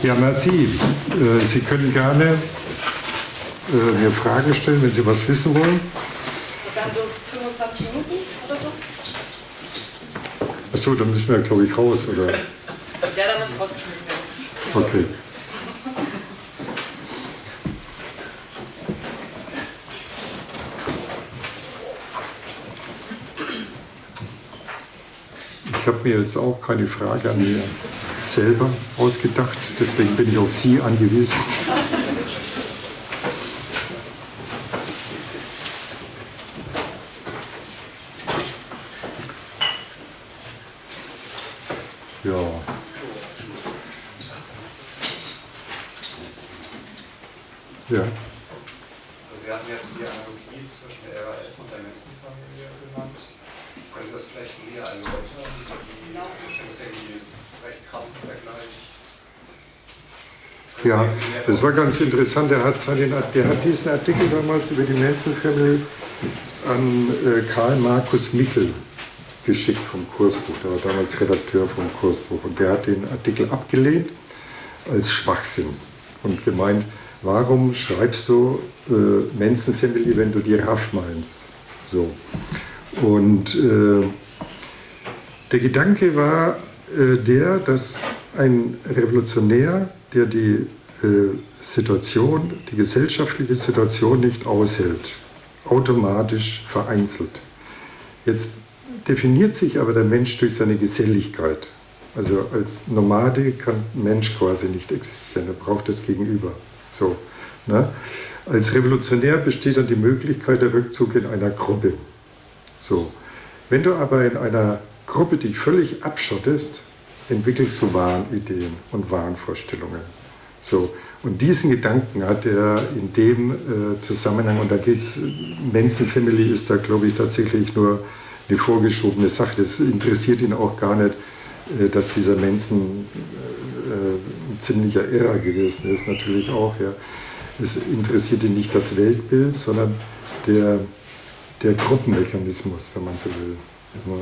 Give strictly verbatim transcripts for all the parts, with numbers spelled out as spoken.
Ja, merci. Äh, Sie können gerne äh, mir Fragen stellen, wenn Sie was wissen wollen. Dann so fünfundzwanzig Minuten oder so? Achso, dann müssen wir, glaube ich, raus, oder? Ja, da muss rausgeschmissen werden. Okay. Ich habe mir jetzt auch keine Frage an mir selber ausgedacht, deswegen bin ich auf Sie angewiesen. Ja. Ja. Also Sie hatten jetzt die Analogie zwischen der R A F und der Menschenfamilie genannt. Können Sie das vielleicht näher erläutern? Die, das ist ja irgendwie recht krassen Vergleich. Ja, das war ganz interessant. Der hat, zwar den, der hat diesen Artikel damals über die Manson Family an äh, Karl Markus Michel geschickt vom Kursbuch. Der war damals Redakteur vom Kursbuch. Und der hat den Artikel abgelehnt als Schwachsinn und gemeint, warum schreibst du äh, Manson Family, wenn du die R A F meinst? So. Und äh, der Gedanke war äh, der, dass ein Revolutionär, der die äh, Situation, die gesellschaftliche Situation nicht aushält, automatisch vereinzelt. Jetzt definiert sich aber der Mensch durch seine Geselligkeit. Also als Nomade kann ein Mensch quasi nicht existieren, er braucht das Gegenüber. So, ne? Als Revolutionär besteht dann die Möglichkeit der Rückzug in einer Gruppe. So. Wenn du aber in einer Gruppe dich völlig abschottest, entwickelst du Wahnideen und Wahnvorstellungen. So. Und diesen Gedanken hat er in dem äh, Zusammenhang, und da geht es, Manson Family ist da, glaube ich, tatsächlich nur eine vorgeschobene Sache. Das interessiert ihn auch gar nicht, äh, dass dieser Manson äh, ein ziemlicher Irrer gewesen ist, natürlich auch. Ja. Es interessiert ihn nicht das Weltbild, sondern der, der Gruppenmechanismus, wenn man so will. Ja.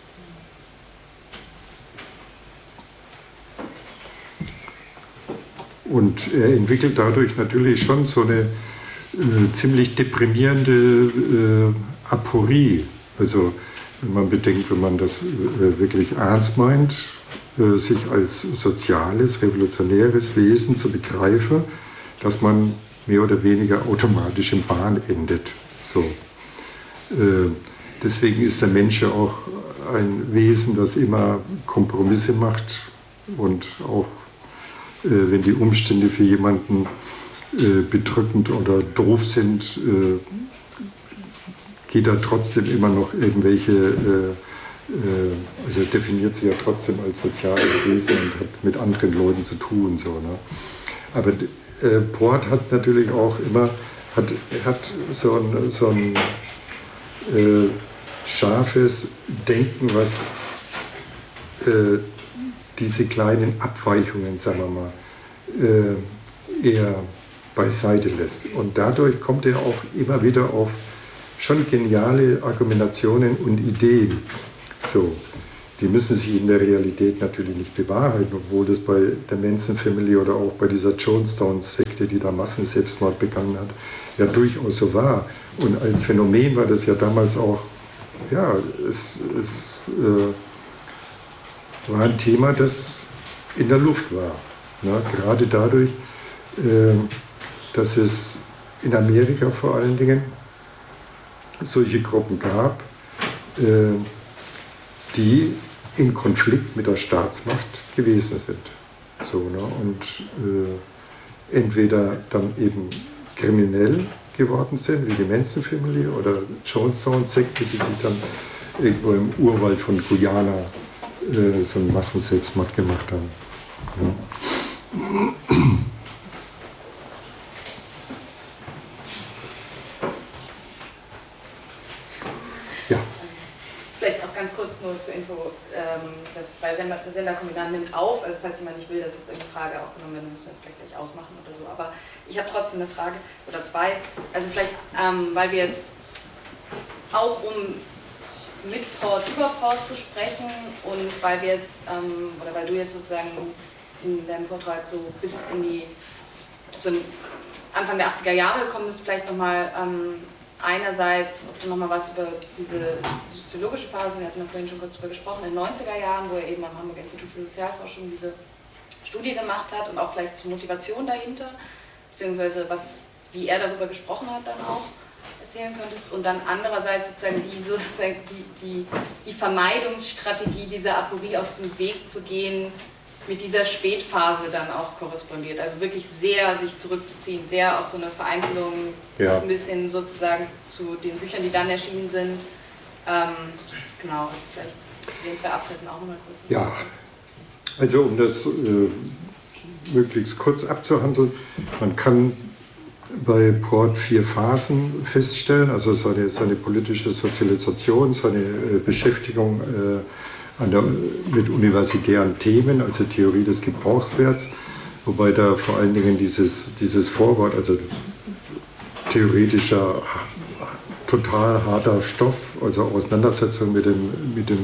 Und er entwickelt dadurch natürlich schon so eine äh, ziemlich deprimierende äh, Aporie. Also wenn man bedenkt, wenn man das äh, wirklich ernst meint, äh, sich als soziales, revolutionäres Wesen zu begreifen, dass man mehr oder weniger automatisch im Wahn endet. So. Äh, deswegen ist der Mensch ja auch ein Wesen, das immer Kompromisse macht und auch wenn die Umstände für jemanden äh, bedrückend oder doof sind, äh, geht er trotzdem immer noch irgendwelche, äh, äh, also er definiert sich ja trotzdem als soziales Wesen und hat mit anderen Leuten zu tun. So, ne? Aber äh, Port hat natürlich auch immer, hat, hat so ein, so ein äh, scharfes Denken, was äh, diese kleinen Abweichungen, sagen wir mal, äh, eher beiseite lässt. Und dadurch kommt er auch immer wieder auf schon geniale Argumentationen und Ideen. So, die müssen sich in der Realität natürlich nicht bewahrheiten, obwohl das bei der Manson Family oder auch bei dieser Jonestown-Sekte, die da Massenselbstmord begangen hat, ja durchaus so war. Und als Phänomen war das ja damals auch, ja, es, es äh, war ein Thema, das in der Luft war. Ne? Gerade dadurch, äh, dass es in Amerika vor allen Dingen solche Gruppen gab, äh, die in Konflikt mit der Staatsmacht gewesen sind. So, ne? Und äh, entweder dann eben kriminell geworden sind, wie die Manson Family oder Jonestown-Sekte, die sich dann irgendwo im Urwald von Guyana so einen Massenselbstmord gemacht haben. Ja. Ja. Vielleicht auch ganz kurz nur zur Info, das freie Senderkombinat nimmt auf, also falls jemand nicht will, dass jetzt eine Frage aufgenommen wird, dann müssen wir es vielleicht gleich ausmachen oder so, aber ich habe trotzdem eine Frage oder zwei, also vielleicht, ähm, weil wir jetzt auch um mit Port über Port zu sprechen und weil wir jetzt, ähm, oder weil du jetzt sozusagen in deinem Vortrag so bis in die bis zum Anfang der achtziger Jahre gekommen bist, vielleicht nochmal ähm, einerseits, ob du nochmal was über diese soziologische Phase, wir hatten ja vorhin schon kurz darüber gesprochen, in den neunziger Jahren, wo er eben am Hamburger Institut für Sozialforschung diese Studie gemacht hat und auch vielleicht die Motivation dahinter, beziehungsweise was, wie er darüber gesprochen hat dann auch erzählen könntest, und dann andererseits sozusagen wie sozusagen die, die, die Vermeidungsstrategie dieser Aporie aus dem Weg zu gehen mit dieser Spätphase dann auch korrespondiert. Also wirklich sehr sich zurückzuziehen, sehr auf so eine Vereinzelung, ja. Ein bisschen sozusagen zu den Büchern, die dann erschienen sind. Ähm, genau, also vielleicht zu den zwei Abschnitten auch nochmal kurz was Ja, sagen. Also um das äh, möglichst kurz abzuhandeln, man kann bei Port vier Phasen feststellen, also seine, seine politische Sozialisation, seine äh, Beschäftigung äh, an der, mit universitären Themen, also Theorie des Gebrauchswerts, wobei da vor allen Dingen dieses, dieses Vorwort, also theoretischer, total harter Stoff, also Auseinandersetzung mit dem, mit dem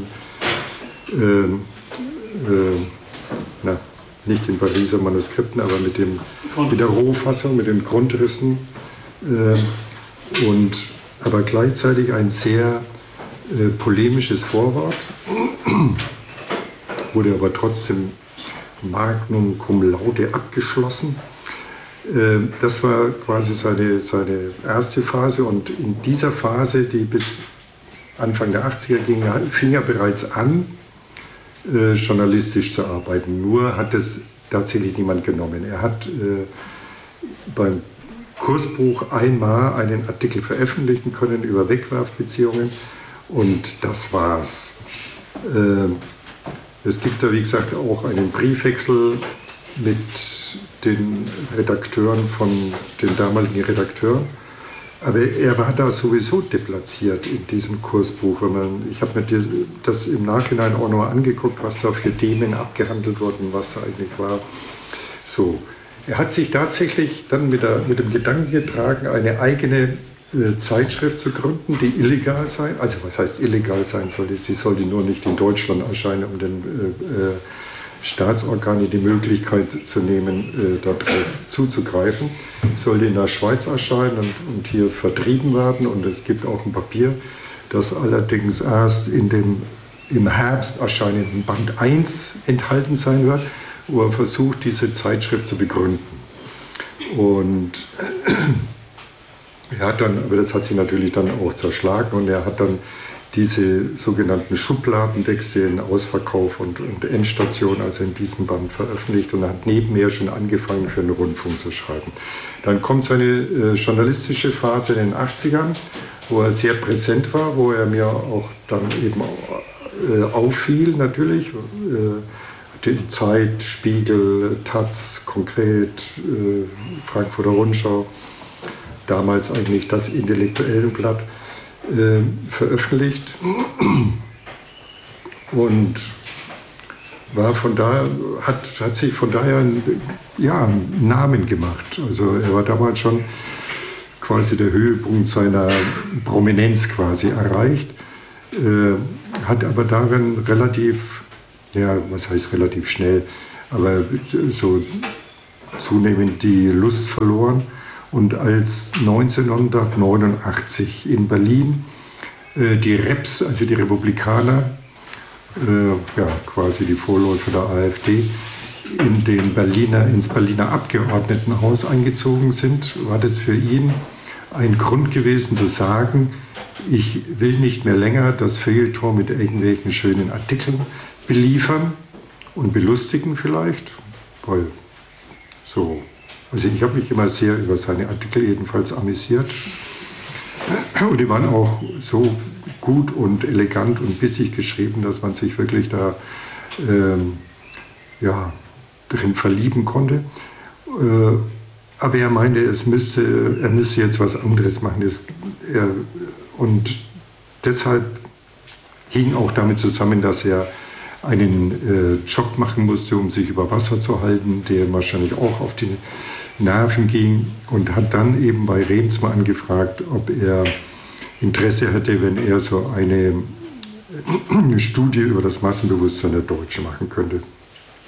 äh, äh, na, nicht den Pariser Manuskripten, aber mit, dem, mit der Rohfassung, mit den Grundrissen, äh, und, aber gleichzeitig ein sehr äh, polemisches Vorwort, wurde aber trotzdem Magnum cum laude abgeschlossen. Äh, das war quasi seine, seine erste Phase, und in dieser Phase, die bis Anfang der achtziger ging, fing er bereits an, Äh, journalistisch zu arbeiten. Nur hat es tatsächlich niemand genommen. Er hat äh, beim Kursbuch einmal einen Artikel veröffentlichen können über Wegwerfbeziehungen, und das war's. Äh, es gibt da, wie gesagt, auch einen Briefwechsel mit den Redakteuren von den damaligen Redakteuren. Aber er war da sowieso deplatziert in diesem Kursbuch. Wenn man, ich habe mir das im Nachhinein auch noch angeguckt, was da für Themen abgehandelt wurden, was da eigentlich war. So. Er hat sich tatsächlich dann mit, der, mit dem Gedanken getragen, eine eigene äh, Zeitschrift zu gründen, die illegal sein, also was heißt illegal sein sollte, sie sollte nur nicht in Deutschland erscheinen, um den äh, äh, Staatsorganen die Möglichkeit zu nehmen, äh, darauf zuzugreifen. Sollte in der Schweiz erscheinen und, und hier vertrieben werden. Und es gibt auch ein Papier, das allerdings erst in dem im Herbst erscheinenden Band eins enthalten sein wird, wo er versucht, diese Zeitschrift zu begründen. Und er hat dann, aber das hat sich natürlich dann auch zerschlagen, und er hat dann diese sogenannten Schubladentexte in Ausverkauf und, und Endstation, also in diesem Band veröffentlicht, und hat nebenher schon angefangen, für den Rundfunk zu schreiben. Dann kommt seine äh, journalistische Phase in den achtzigern, wo er sehr präsent war, wo er mir auch dann eben äh, auffiel natürlich. Äh, die Zeit, Spiegel, Taz, Konkret, äh, Frankfurter Rundschau, damals eigentlich das Intellektuellenblatt, Äh, veröffentlicht, und war von daher, hat, hat sich von daher ja, einen Namen gemacht. Also er war damals schon quasi der Höhepunkt seiner Prominenz quasi erreicht, äh, hat aber darin relativ, ja, was heißt relativ schnell, aber so zunehmend die Lust verloren. Und als neunzehnhundertneunundachtzig in Berlin äh, die Reps, also die Republikaner, äh, ja, quasi die Vorläufer der AfD, in den Berliner, ins Berliner Abgeordnetenhaus eingezogen sind, war das für ihn ein Grund gewesen zu sagen, ich will nicht mehr länger das Feuilleton mit irgendwelchen schönen Artikeln beliefern und belustigen vielleicht, weil so. Also ich habe mich immer sehr über seine Artikel jedenfalls amüsiert. Und die waren auch so gut und elegant und bissig geschrieben, dass man sich wirklich da ähm, ja, drin verlieben konnte. Äh, aber er meinte, es müsste, er müsste jetzt was anderes machen. Das, er, und deshalb hing auch damit zusammen, dass er einen äh, Job machen musste, um sich über Wasser zu halten, der wahrscheinlich auch auf die Nerven ging, und hat dann eben bei Reemtsma angefragt, ob er Interesse hätte, wenn er so eine, eine Studie über das Massenbewusstsein der Deutschen machen könnte.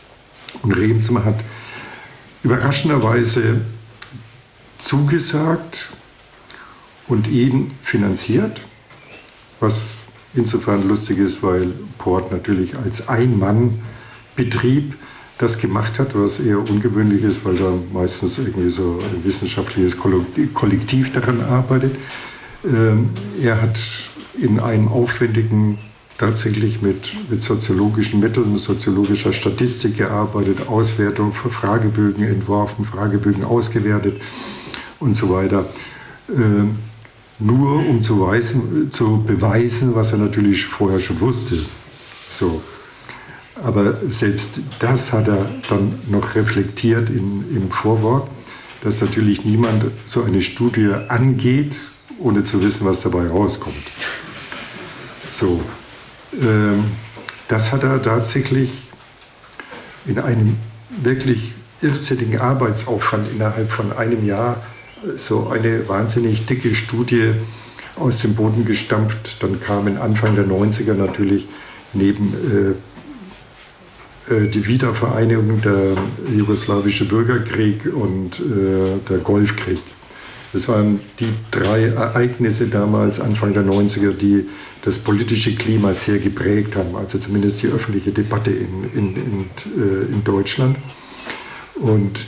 Und Remsma hat überraschenderweise zugesagt und ihn finanziert, was insofern lustig ist, weil Port natürlich als Ein-Mann-Betrieb das gemacht hat, was eher ungewöhnlich ist, weil da meistens irgendwie so ein wissenschaftliches Kollektiv daran arbeitet. Ähm, er hat in einem aufwendigen, tatsächlich mit, mit soziologischen Mitteln, soziologischer Statistik gearbeitet, Auswertung für Fragebögen entworfen, Fragebögen ausgewertet und so weiter. Ähm, nur um zu, weisen, zu beweisen, was er natürlich vorher schon wusste. So. Aber selbst das hat er dann noch reflektiert in, im Vorwort, dass natürlich niemand so eine Studie angeht, ohne zu wissen, was dabei rauskommt. So, ähm, das hat er tatsächlich in einem wirklich irrsinnigen Arbeitsaufwand innerhalb von einem Jahr so eine wahnsinnig dicke Studie aus dem Boden gestampft. Dann kamen Anfang der neunziger natürlich neben äh, die Wiedervereinigung, der jugoslawische Bürgerkrieg und äh, der Golfkrieg. Das waren die drei Ereignisse damals, Anfang der neunziger, die das politische Klima sehr geprägt haben, also zumindest die öffentliche Debatte in, in, in, äh, in Deutschland. Und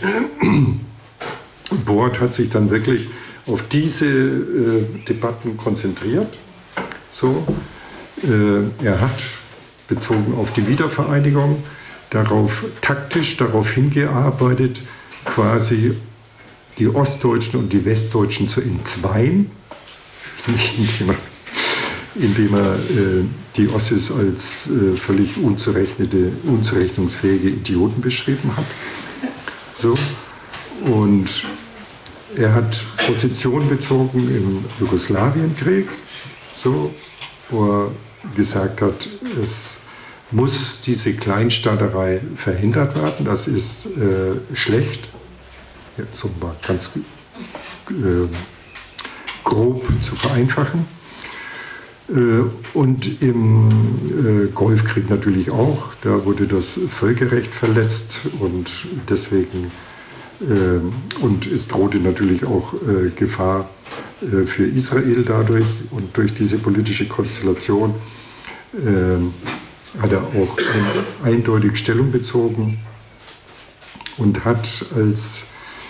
Bort hat sich dann wirklich auf diese äh, Debatten konzentriert. So, äh, er hat bezogen auf die Wiedervereinigung darauf taktisch darauf hingearbeitet, quasi die Ostdeutschen und die Westdeutschen zu entzweien, indem er, indem er äh, die Ossis als äh, völlig unzurechnete, unzurechnungsfähige Idioten beschrieben hat. So. Und er hat Position bezogen im Jugoslawienkrieg, so, wo er gesagt hat, es muss diese Kleinstaaterei verhindert werden. Das ist äh, schlecht, ja, so mal ganz äh, grob zu vereinfachen. Äh, und im äh, Golfkrieg natürlich auch. Da wurde das Völkerrecht verletzt und deswegen äh, und es drohte natürlich auch äh, Gefahr äh, für Israel dadurch und durch diese politische Konstellation. Äh, hat er auch ein, eindeutig Stellung bezogen und hat als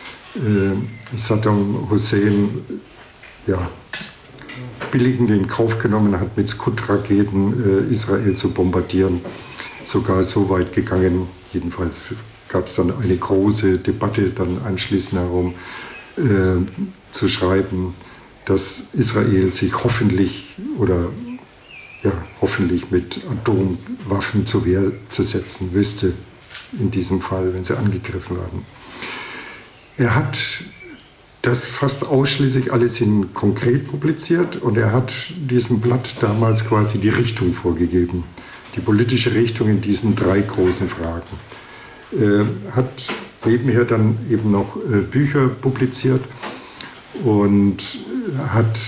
äh, Saddam Hussein ja, billigend in Kauf genommen hat, mit Scud-Raketen äh, Israel zu bombardieren, sogar so weit gegangen. Jedenfalls gab es dann eine große Debatte dann anschließend darum, äh, zu schreiben, dass Israel sich hoffentlich oder ja, hoffentlich mit Atomwaffen zur Wehr zu setzen wüsste, in diesem Fall, wenn sie angegriffen werden. Er hat das fast ausschließlich alles in konkret publiziert und er hat diesem Blatt damals quasi die Richtung vorgegeben, die politische Richtung in diesen drei großen Fragen. Er hat nebenher dann eben noch Bücher publiziert und hat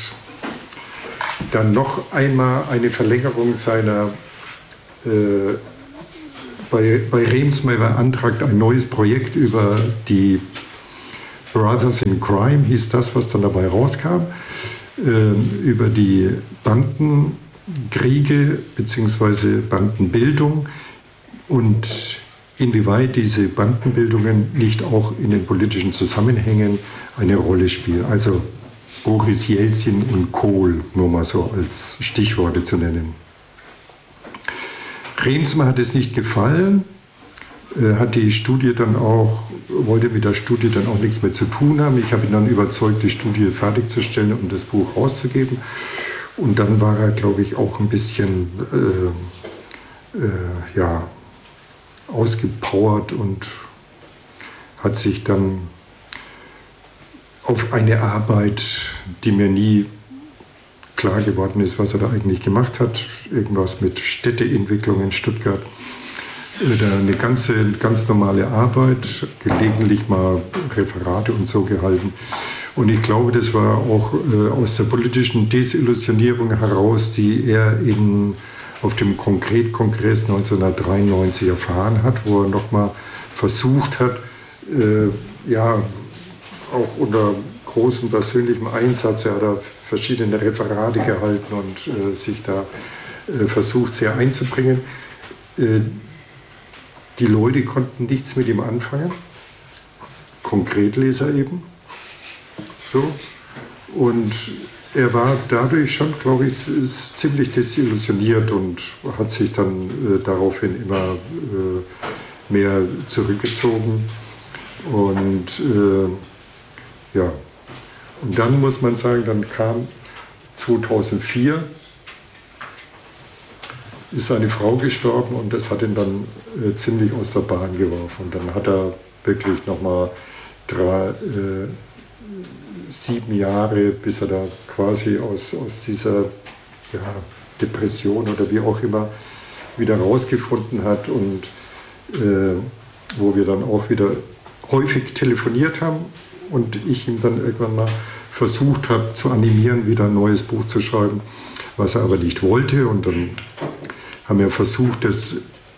dann noch einmal eine Verlängerung seiner, äh, bei, bei Remsma beantragt ein neues Projekt über die Brothers in Crime, hieß das, was dann dabei rauskam, äh, über die Bandenkriege bzw. Bandenbildung und inwieweit diese Bandenbildungen nicht auch in den politischen Zusammenhängen eine Rolle spielen. Also Boris Jelzin und Kohl, nur mal so als Stichworte zu nennen. Remsma hat es nicht gefallen, äh, hat die Studie dann auch, wollte mit der Studie dann auch nichts mehr zu tun haben. Ich habe ihn dann überzeugt, die Studie fertigzustellen und das Buch rauszugeben. Und dann war er, glaube ich, auch ein bisschen äh, äh, ja, ausgepowert und hat sich dann auf eine Arbeit, die mir nie klar geworden ist, was er da eigentlich gemacht hat, irgendwas mit Städteentwicklung in Stuttgart, eine ganze, ganz normale Arbeit, gelegentlich mal Referate und so gehalten. Und ich glaube, das war auch äh, aus der politischen Desillusionierung heraus, die er in, auf dem Konkretkongress neunzehnhundertdreiundneunzig erfahren hat, wo er nochmal versucht hat, äh, ja, auch unter großem persönlichem Einsatz, er hat da verschiedene Referate gehalten und äh, sich da äh, versucht, sehr einzubringen. Äh, die Leute konnten nichts mit ihm anfangen, Konkretleser eben. So. Und er war dadurch schon, glaube ich, ziemlich desillusioniert und hat sich dann äh, daraufhin immer äh, mehr zurückgezogen. Und äh, ja, und dann muss man sagen, dann kam zweitausendvier, ist seine Frau gestorben und das hat ihn dann äh, ziemlich aus der Bahn geworfen. Und dann hat er wirklich nochmal drei, äh, sieben Jahre, bis er da quasi aus, aus dieser ja, Depression oder wie auch immer wieder rausgefunden hat und äh, wo wir dann auch wieder häufig telefoniert haben und ich ihm dann irgendwann mal versucht habe zu animieren, wieder ein neues Buch zu schreiben, was er aber nicht wollte. Und dann haben wir versucht, das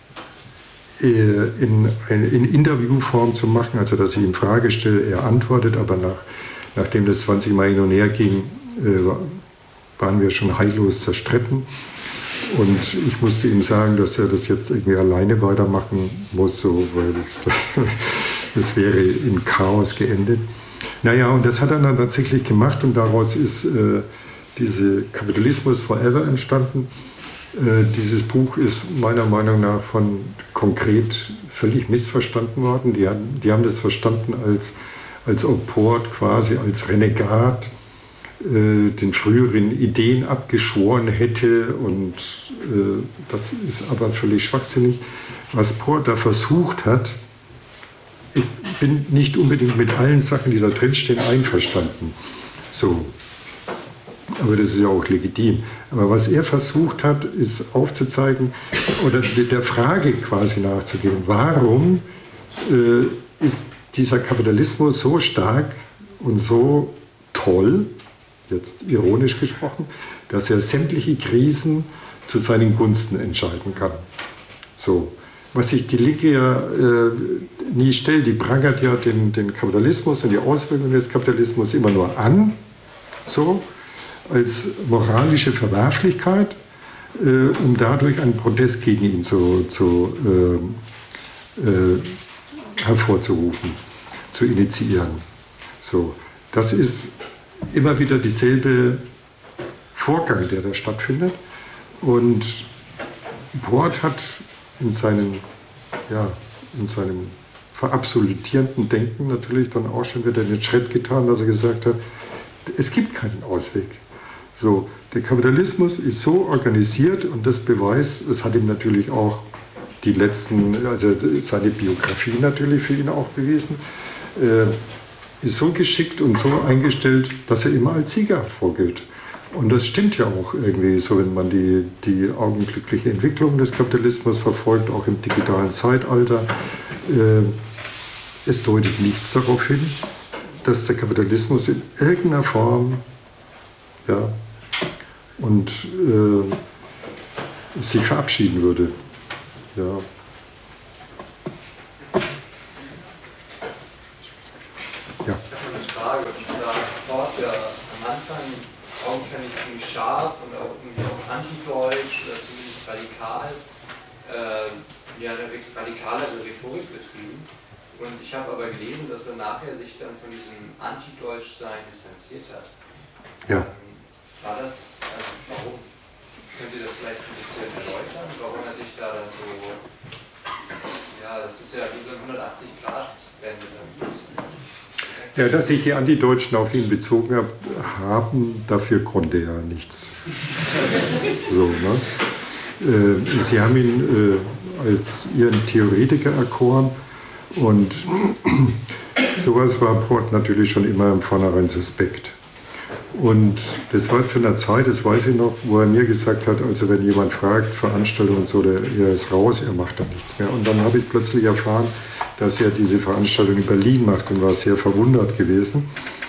in, in Interviewform zu machen, also dass ich ihm Frage stelle, er antwortet, aber nach, nachdem das zwanzig Mal hin und her ging, waren wir schon heillos zerstritten. Und ich musste ihm sagen, dass er das jetzt irgendwie alleine weitermachen muss, so, weil das wäre in Chaos geendet. Naja, und das hat er dann tatsächlich gemacht und daraus ist äh, diese Kapitalismus Forever entstanden. Äh, dieses Buch ist meiner Meinung nach von konkret völlig missverstanden worden. Die haben, die haben das verstanden als, als ob Port quasi als Renegat äh, den früheren Ideen abgeschworen hätte und äh, das ist aber völlig schwachsinnig. Was Port da versucht hat, ich bin nicht unbedingt mit allen Sachen, die da drinstehen, einverstanden. So. Aber das ist ja auch legitim. Aber was er versucht hat, ist aufzuzeigen oder der Frage quasi nachzugehen, warum äh, ist dieser Kapitalismus so stark und so toll, jetzt ironisch gesprochen, dass er sämtliche Krisen zu seinen Gunsten entscheiden kann. So. Was sich die Linke ja äh, nie stellt, die prangert ja den, den Kapitalismus und die Auswirkungen des Kapitalismus immer nur an, so, als moralische Verwerflichkeit, äh, um dadurch einen Protest gegen ihn zu, zu, äh, äh, hervorzurufen, zu initiieren. So, das ist immer wieder dieselbe Vorgang, der da stattfindet. Und Port hat in seinem, ja, in seinem verabsolutierenden Denken natürlich dann auch schon wieder den Schritt getan, dass er gesagt hat, es gibt keinen Ausweg. So, der Kapitalismus ist so organisiert und das beweist, es hat ihm natürlich auch die letzten, also seine Biografie natürlich für ihn auch bewiesen, äh, ist so geschickt und so eingestellt, dass er immer als Sieger hervorgeht. Und das stimmt ja auch irgendwie so, wenn man die, die augenblickliche Entwicklung des Kapitalismus verfolgt, auch im digitalen Zeitalter. Äh, es deutet nichts darauf hin, dass der Kapitalismus in irgendeiner Form ja, und, äh, sich verabschieden würde. Ja. Ja. Eine Frage, und zwar Port ja am Anfang augenscheinlich ziemlich scharf und auch irgendwie auch antideutsch oder zumindest radikal, äh, ja, eine radikalere Rhetorik betrieben. Und ich habe aber gelesen, dass er nachher sich dann von diesem Antideutschsein distanziert hat. Ja. Ähm, war das, also warum? Könnt ihr das vielleicht ein bisschen erläutern, warum er sich da dann so, ja, das ist ja wie so eine hundertachtzig Grad Wende dann ist. Ja, dass sich die Antideutschen auf ihn bezogen haben, dafür konnte er nichts. So, ne? äh, sie haben ihn äh, als ihren Theoretiker erkoren und sowas war Port natürlich schon immer im Vornherein suspekt. Und das war zu einer Zeit, das weiß ich noch, wo er mir gesagt hat, also wenn jemand fragt, Veranstaltung und so, der, er ist raus, er macht da nichts mehr. Und dann habe ich plötzlich erfahren, dass er diese Veranstaltung in Berlin macht und war sehr verwundert gewesen.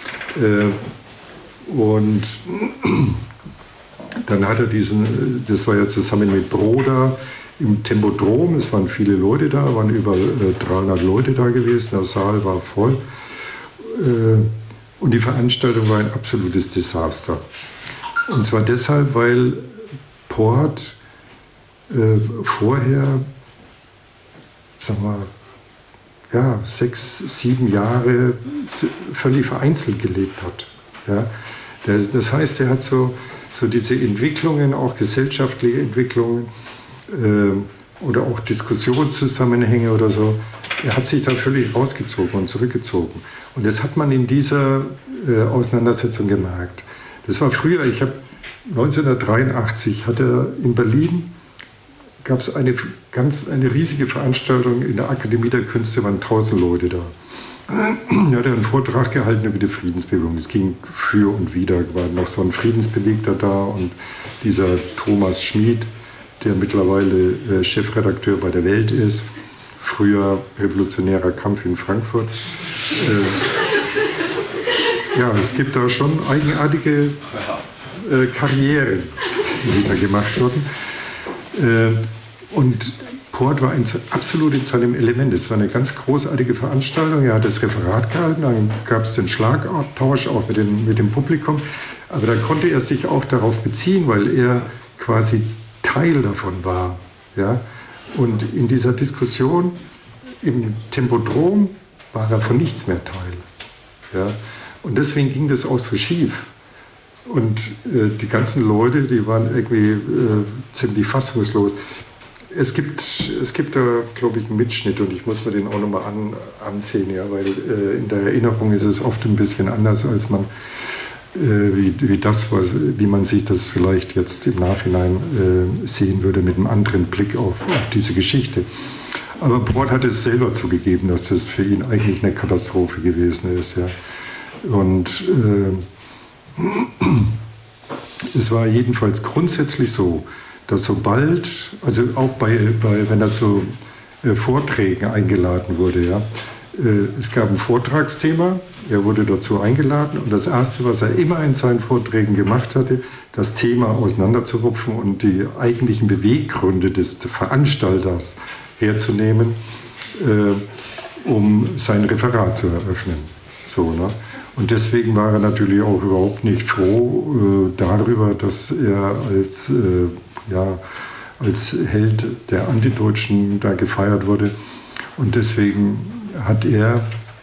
Und dann hat er diesen, das war ja zusammen mit Broda, im Tempodrom, es waren viele Leute da, waren über äh, dreihundert Leute da gewesen, der Saal war voll. Äh, und die Veranstaltung war ein absolutes Desaster. Und zwar deshalb, weil Port äh, vorher, sagen wir, ja, sechs, sieben Jahre völlig vereinzelt gelebt hat. Ja? Das heißt, er hat so, so diese Entwicklungen, auch gesellschaftliche Entwicklungen äh, oder auch Diskussionszusammenhänge oder so, er hat sich da völlig rausgezogen und zurückgezogen. Und das hat man in dieser äh, Auseinandersetzung gemerkt. Das war früher, ich habe neunzehnhundertdreiundachtzig hat er in Berlin, gab es eine, ganz, eine riesige Veranstaltung in der Akademie der Künste, waren tausend Leute da. Er hat einen Vortrag gehalten über die Friedensbewegung. Es ging für und wider, war noch so ein Friedensbewegter da und dieser Thomas Schmid, der mittlerweile äh, Chefredakteur bei der Welt ist, früher Revolutionärer Kampf in Frankfurt. Äh, ja, es gibt da schon eigenartige äh, Karrieren, die da gemacht wurden. Äh, und Port war ein, absolut in seinem Element. Es war eine ganz großartige Veranstaltung. Er hat das Referat gehalten, dann gab es den Schlagabtausch auch mit dem, mit dem Publikum. Aber da konnte er sich auch darauf beziehen, weil er quasi Teil davon war. Ja? Und in dieser Diskussion im Tempodrom war er von nichts mehr Teil. Ja? Und deswegen ging das auch so schief. Und äh, die ganzen Leute, die waren irgendwie äh, ziemlich fassungslos. Es gibt, es gibt da, glaube ich, einen Mitschnitt und ich muss mir den auch nochmal an, ansehen, ja, weil äh, in der Erinnerung ist es oft ein bisschen anders, als man, äh, wie, wie, das, was, wie man sich das vielleicht jetzt im Nachhinein äh, sehen würde, mit einem anderen Blick auf, auf diese Geschichte. Aber Port hat es selber zugegeben, dass das für ihn eigentlich eine Katastrophe gewesen ist. Ja. Und äh, es war jedenfalls grundsätzlich so, dass sobald, also auch bei, bei wenn er zu äh, Vorträgen eingeladen wurde, ja, äh, es gab ein Vortragsthema, er wurde dazu eingeladen und das Erste, was er immer in seinen Vorträgen gemacht hatte, das Thema auseinanderzurupfen und die eigentlichen Beweggründe des Veranstalters herzunehmen, äh, um sein Referat zu eröffnen. So, ne? Und deswegen war er natürlich auch überhaupt nicht froh äh, darüber, dass er als äh, ja, als Held der Antideutschen da gefeiert wurde. Und deswegen hat er,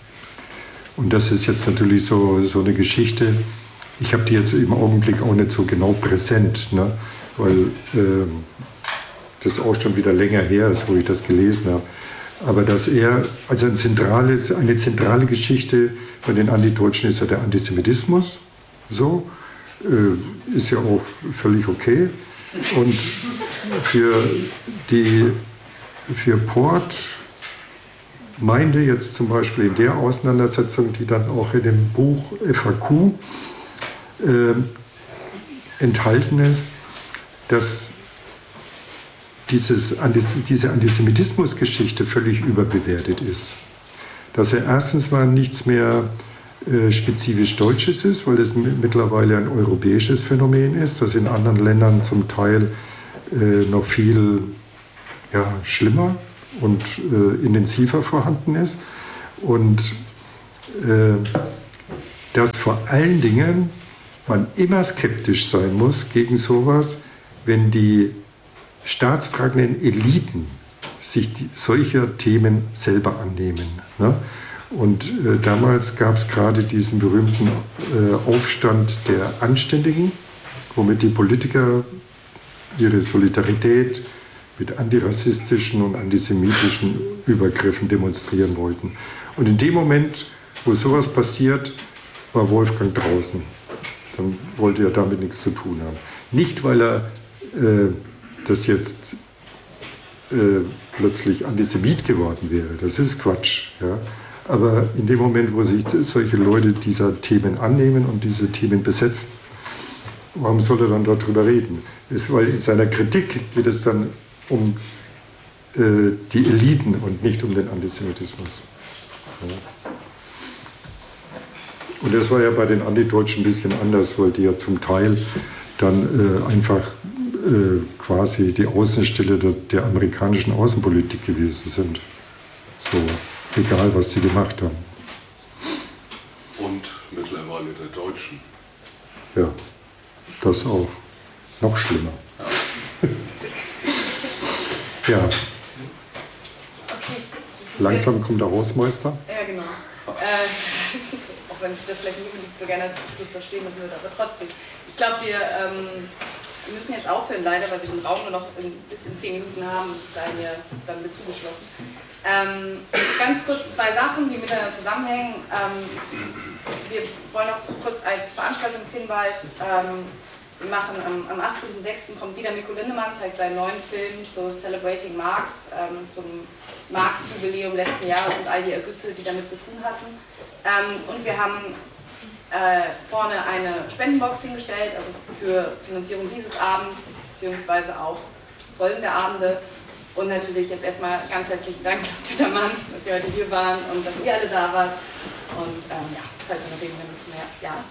und das ist jetzt natürlich so, so eine Geschichte, ich habe die jetzt im Augenblick auch nicht so genau präsent, ne, weil äh, das auch schon wieder länger her ist, wo ich das gelesen habe. Aber dass er, also ein zentrales, eine zentrale Geschichte bei den Antideutschen ist ja der Antisemitismus, so, äh, ist ja auch völlig okay. Und für, die, für Port meinte jetzt zum Beispiel in der Auseinandersetzung, die dann auch in dem Buch F A Q äh, enthalten ist, dass dieses, diese Antisemitismusgeschichte völlig überbewertet ist. Dass er erstens mal nichts mehr äh, spezifisch Deutsches ist, weil es mittlerweile ein europäisches Phänomen ist, das in anderen Ländern zum Teil äh, noch viel ja, schlimmer und äh, intensiver vorhanden ist. Und äh, dass vor allen Dingen man immer skeptisch sein muss gegen sowas, wenn die staatstragenden Eliten sich die, solcher Themen selber annehmen. Ne? Und äh, damals gab es gerade diesen berühmten äh, Aufstand der Anständigen, womit die Politiker ihre Solidarität mit antirassistischen und antisemitischen Übergriffen demonstrieren wollten. Und in dem Moment, wo sowas passiert, war Wolfgang draußen. Dann wollte er damit nichts zu tun haben. Nicht, weil er äh, das jetzt äh, plötzlich Antisemit geworden wäre. Das ist Quatsch. Ja? Aber in dem Moment, wo sich solche Leute dieser Themen annehmen und diese Themen besetzen, warum soll er dann darüber reden? Ist, weil in seiner Kritik geht es dann um äh, die Eliten und nicht um den Antisemitismus. Ja. Und das war ja bei den Antideutschen ein bisschen anders, weil die ja zum Teil dann äh, einfach äh, quasi die Außenstelle der, der amerikanischen Außenpolitik gewesen sind. So, egal was sie gemacht haben. Und mittlerweile der Deutschen. Ja, das auch. Noch schlimmer. Ja, Okay. langsam kommt der Hausmeister. Ja, genau. Äh, auch wenn ich das vielleicht nicht unbedingt so gerne zum Schluss verstehen müssen würde, aber trotzdem. Ich glaube, wir ähm, müssen jetzt aufhören, leider, weil wir den Raum nur noch in, bis in zehn Minuten haben und bis dahin ja dann wird zugeschlossen. Ähm, ganz kurz zwei Sachen, die miteinander zusammenhängen. Ähm, wir wollen noch so kurz als Veranstaltungshinweis, ähm, wir machen am, am achtzehnten sechsten kommt wieder Mikko Lindemann, zeigt seinen neuen Film zu Celebrating Marx, ähm, zum Marx-Jubiläum letzten Jahres und all die Ergüsse, die damit zu tun hatten. Ähm, und wir haben äh, vorne eine Spendenbox hingestellt, also für Finanzierung dieses Abends, beziehungsweise auch folgende Abende. Und natürlich jetzt erstmal ganz herzlichen Dank, Klaus Petermann, dass Sie heute hier waren und dass ihr alle da wart. Und ähm, ja, falls wir noch reden, dann mehr. Ja.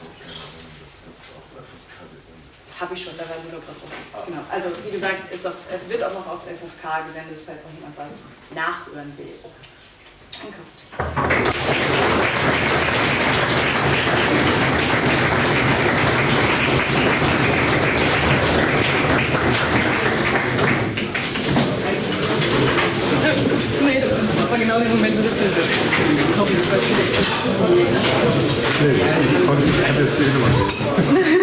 Habe ich schon, da war nur noch drauf. Genau. Also wie gesagt, ist auch, wird auch noch auf S F K gesendet, falls noch jemand was nachhören will. Danke. Nee, das war genau der Moment, wo das hier ist. Nee, ich konnte jetzt sehen,